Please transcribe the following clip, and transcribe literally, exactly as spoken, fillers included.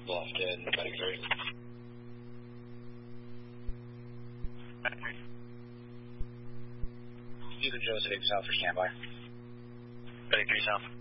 Loft in, Medic three. Stephen Joseph, South for standby. Medic three South.